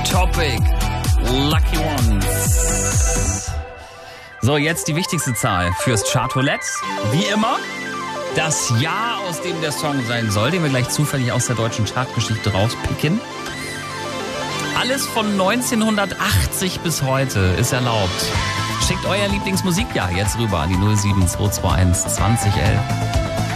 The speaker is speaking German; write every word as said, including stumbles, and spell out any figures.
Topic. Lucky Ones. So, jetzt die wichtigste Zahl fürs Chartroulette. Wie immer, das Jahr, aus dem der Song sein soll, den wir gleich zufällig aus der deutschen Chartgeschichte rauspicken. Alles von neunzehnhundertachtzig bis heute ist erlaubt. Schickt euer Lieblingsmusikjahr jetzt rüber an die null sieben zwei zwei eins zwanzig elf.